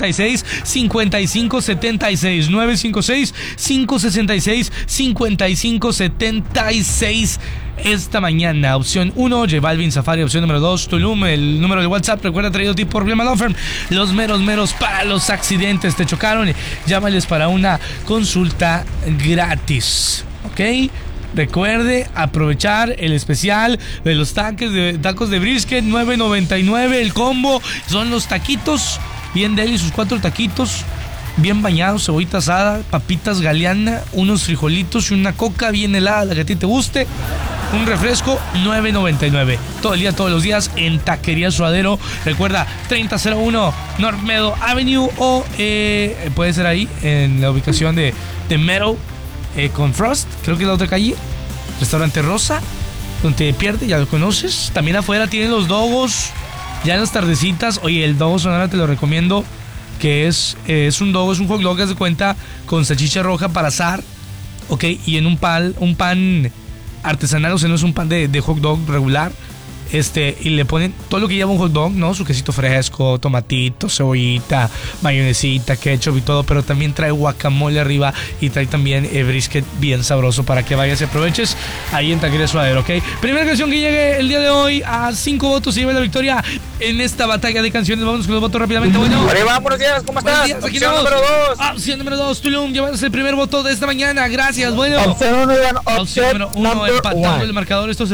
956-5576. 956-566-5576 esta mañana. Opción 1, J Balvin, Safari. Opción número 2, Tulum. El número de WhatsApp, recuerda, traído a ti por Glema Law Firm. Los meros para los accidentes. Te chocaron, llámales para una consulta gratis, ¿ok? Recuerde aprovechar el especial de los tacos de brisket, $9.99 el combo. Son los taquitos bien deli, sus 4 taquitos bien bañados, cebollita asada, papitas galeana, unos frijolitos y una coca bien helada, la que a ti te guste. Un refresco, $9.99. Todo el día, todos los días en Taquería Suadero. Recuerda, 3001 North Meadow Avenue o puede ser ahí en la ubicación de Meadow con Frost, creo que es la otra calle. Restaurante Rosa, donde te pierdes, ya lo conoces. También afuera tienen los dogos, ya en las tardecitas. Oye, el dogo Sonora te lo recomiendo, que es un dogo, es un hot dog, haz de cuenta, con salchicha roja para asar, ok, y en un pan artesanal, o sea, no es un pan de hot dog regular, y le ponen todo lo que lleva un hot dog, ¿no? Su quesito fresco, tomatito, cebollita, mayonesita, ketchup y todo, pero también trae guacamole arriba y trae también brisket bien sabroso para que vayas y aproveches ahí en Taquería Suadero, ¿ok? Primera canción que llegue el día de hoy a 5 votos y lleva la victoria en esta batalla de canciones. Vámonos con los votos rápidamente. Bueno, buenos días, ¿cómo estás? Días, aquí Opción número 2. Opción número 2, Tulum, llevas el primer voto de esta mañana. Gracias, bueno. Opción número 1, Opción número 1, empatando el marcador. Esto se